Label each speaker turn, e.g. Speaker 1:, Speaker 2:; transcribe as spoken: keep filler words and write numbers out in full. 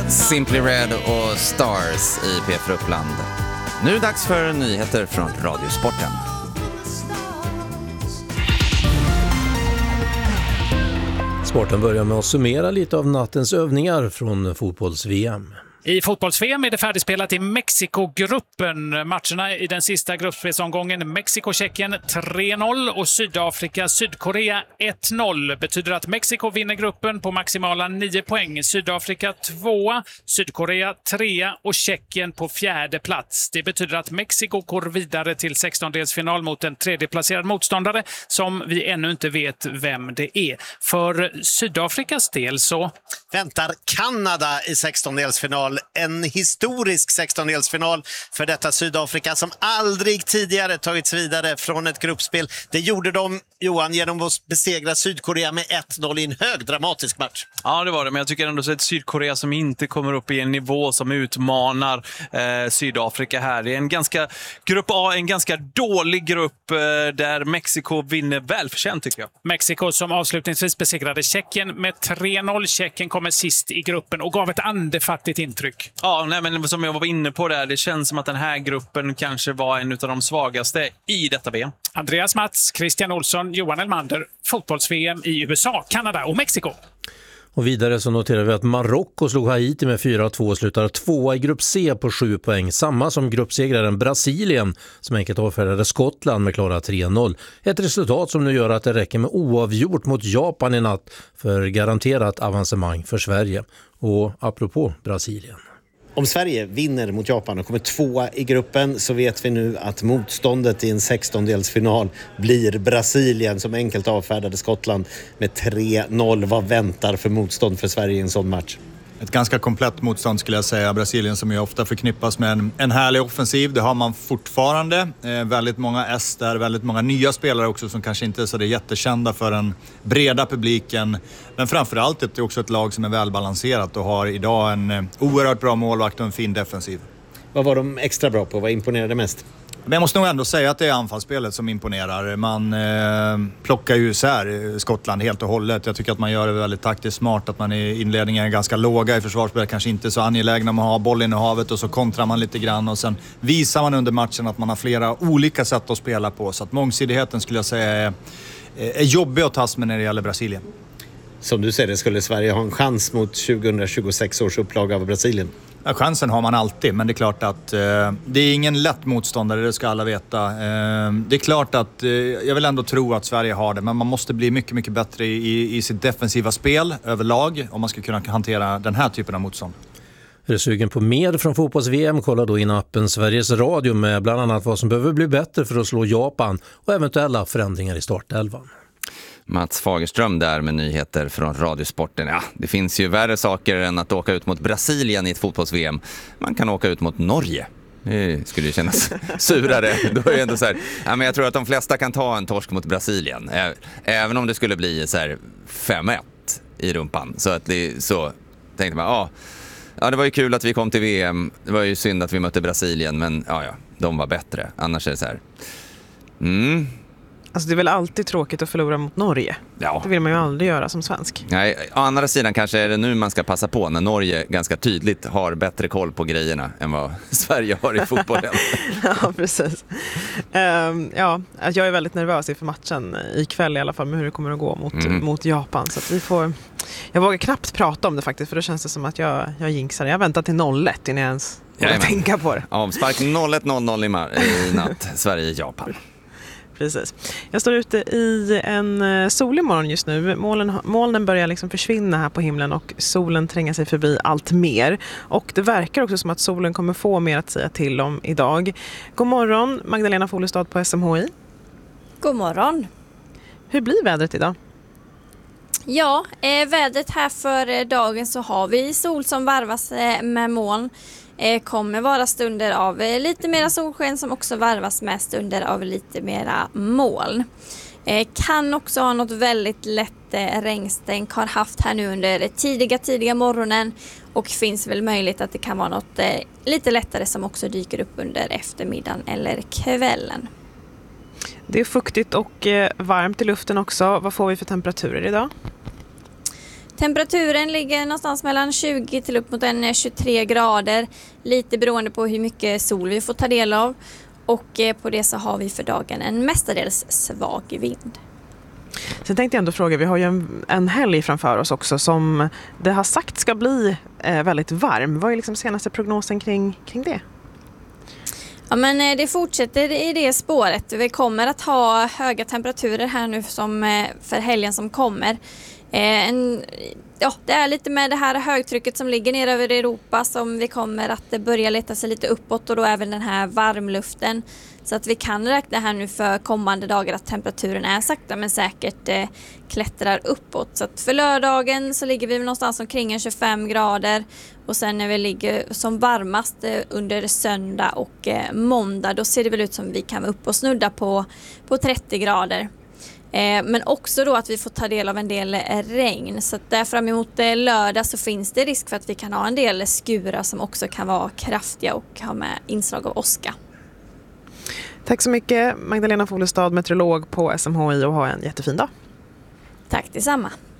Speaker 1: Simply Red och Stars i P F Uppland. Nu är det dags för nyheter från Radiosporten.
Speaker 2: Sporten börjar med att summera lite av nattens övningar från fotbolls-V M.
Speaker 3: I fotbolls-V M är det färdigspelat i Mexiko-gruppen. Matcherna i den sista gruppspelsomgången Mexiko-Tjeckien tre noll och Sydafrika-Sydkorea ett noll. Betyder att Mexiko vinner gruppen på maximala nio poäng. Sydafrika tvåa, Sydkorea trea och Tjeckien på fjärde plats. Det betyder att Mexiko går vidare till sextondelsfinal mot en tredjeplacerad motståndare som vi ännu inte vet vem det är. För Sydafrikas del så
Speaker 4: väntar Kanada i sextondelsfinal. En historisk sextondelsfinal för detta Sydafrika som aldrig tidigare tagits vidare från ett gruppspel. Det gjorde de, Johan, genom att besegra Sydkorea med ett noll i en hög dramatisk match.
Speaker 5: Ja, det var det. Men jag tycker ändå så ett Sydkorea som inte kommer upp i en nivå som utmanar eh, Sydafrika här. Det är en ganska, grupp A, en ganska dålig grupp eh, där Mexiko vinner välförtjänt, tycker jag.
Speaker 3: Mexiko som avslutningsvis besegrade Tjeckien med tre noll. Tjeckien kommer sist i gruppen och gav ett andefattigt intryck.
Speaker 5: Ja, nej, men som jag var inne på där, det känns som att den här gruppen kanske var en av de svagaste i detta V M.
Speaker 3: Andreas Mats, Christian Olsson, Johan Elmander, fotbolls-V M i U S A, Kanada och Mexiko.
Speaker 2: Och vidare så noterar vi att Marocko slog Haiti med fyra två och slutar tvåa i grupp C på sju poäng. Samma som gruppsegraren Brasilien som enkelt avfärdade Skottland med klara tre noll. Ett resultat som nu gör att det räcker med oavgjort mot Japan i natt för garanterat avancemang för Sverige. Och apropå Brasilien.
Speaker 4: Om Sverige vinner mot Japan och kommer tvåa i gruppen så vet vi nu att motståndet i en sextondelsfinal blir Brasilien som enkelt avfärdade Skottland med tre noll. Vad väntar för motstånd för Sverige i en sån match?
Speaker 6: Ett ganska komplett motstånd skulle jag säga. Brasilien som ju ofta förknippas med en, en härlig offensiv. Det har man fortfarande. Eh, väldigt många S där, väldigt många nya spelare också som kanske inte är så det jättekända för den breda publiken. Men framförallt är det också ett lag som är välbalanserat och har idag en eh, oerhört bra målvakt och en fin defensiv.
Speaker 4: Vad var de extra bra på? Vad imponerade mest?
Speaker 6: Men jag måste nog ändå säga att det är anfallsspelet som imponerar. Man eh, plockar ju isär Skottland helt och hållet. Jag tycker att man gör det väldigt taktiskt smart. Att man i inledningen är ganska låga i försvarsspelet. Kanske inte så angelägna om att ha bollen i havet. Och så kontrar man lite grann. Och sen visar man under matchen att man har flera olika sätt att spela på. Så att mångsidigheten skulle jag säga är, är jobbig att tas med när det gäller Brasilien.
Speaker 4: Som du säger, skulle Sverige ha en chans mot tjugohundratjugosex års upplaga av Brasilien?
Speaker 6: Ja, chansen har man alltid, men det är klart att eh, det är ingen lätt motståndare, det ska alla veta. Eh, det är klart att eh, jag vill ändå tro att Sverige har det, men man måste bli mycket, mycket bättre i, i sitt defensiva spel överlag om man ska kunna hantera den här typen av motstånd.
Speaker 2: Är du sugen på mer från fotbolls-V M? Kolla då in appen Sveriges Radio med bland annat vad som behöver bli bättre för att slå Japan och eventuella förändringar i startelvan.
Speaker 1: Mats Fagerström där med nyheter från Radiosporten. Ja, det finns ju värre saker än att åka ut mot Brasilien i ett fotbolls-V M. Man kan åka ut mot Norge. Det skulle ju kännas surare. Då är det ändå så här, ja, men jag tror att de flesta kan ta en torsk mot Brasilien. Även om det skulle bli så här fem ett i rumpan. Så att det så tänkte man, ja, ja, det var ju kul att vi kom till V M. Det var ju synd att vi mötte Brasilien, men ja, ja, de var bättre. Annars är det så här. Mm.
Speaker 7: Alltså det är väl alltid tråkigt att förlora mot Norge.
Speaker 1: Ja.
Speaker 7: Det vill man ju aldrig göra som svensk.
Speaker 1: Nej, å andra sidan kanske är det nu man ska passa på när Norge ganska tydligt har bättre koll på grejerna än vad Sverige har i fotbollen.
Speaker 7: Ja, precis. Um, ja, jag är väldigt nervös inför matchen ikväll i alla fall med hur det kommer att gå mot, mm. mot Japan. Så att vi får... Jag vågar knappt prata om det faktiskt, för då känns det som att jag, jag jinxar. Jag väntar till noll ett innan jag ens vågar tänka på det.
Speaker 1: Avspark noll ett noll noll i, mar- i natt. Sverige-Japan.
Speaker 7: Precis. Jag står ute i en solig morgon just nu. Molnen, molnen börjar liksom försvinna här på himlen och solen tränger sig förbi allt mer. Och det verkar också som att solen kommer få mer att säga till om idag. God morgon, Magdalena Folestad på S M H I.
Speaker 8: God morgon.
Speaker 7: Hur blir vädret idag?
Speaker 8: Ja, eh, vädret här för dagen så har vi sol som varvas eh, med moln. Eh, kommer vara stunder av eh, lite mera solsken som också varvas med stunder av lite mera moln. Eh, kan också ha något väldigt lätt eh, regnstänk har haft här nu under tidiga tidiga morgonen, och finns väl möjlighet att det kan vara något eh, lite lättare som också dyker upp under eftermiddagen eller kvällen.
Speaker 7: Det är fuktigt och eh, varmt i luften också. Vad får vi för temperaturer idag?
Speaker 8: Temperaturen ligger någonstans mellan tjugo till upp mot en tjugotre grader. Lite beroende på hur mycket sol vi får ta del av. Och på det så har vi för dagen en mestadels svag vind.
Speaker 7: Sen tänkte jag ändå fråga, vi har ju en, en helg framför oss också som det har sagt ska bli eh, väldigt varm. Vad är liksom senaste prognosen kring, kring det?
Speaker 8: Ja, men det fortsätter i det spåret. Vi kommer att ha höga temperaturer här nu som för helgen som kommer. En, ja, det är lite med det här högtrycket som ligger ner över Europa som vi kommer att börja leta sig lite uppåt och då även den här varmluften. Så att vi kan räkna här nu för kommande dagar att temperaturen är sakta men säkert eh, klättrar uppåt. Så att för lördagen så ligger vi någonstans omkring tjugofem grader och sen när vi ligger som varmast eh, under söndag och eh, måndag då ser det väl ut som vi kan vara upp och snudda på, på trettio grader. Eh, men också då att vi får ta del av en del eh, regn. Så att där fram emot eh, lördag så finns det risk för att vi kan ha en del skurar som också kan vara kraftiga och ha med inslag av åska.
Speaker 7: Tack så mycket Magdalena Folestad, meteorolog på S M H I, och ha en jättefin dag.
Speaker 8: Tack detsamma.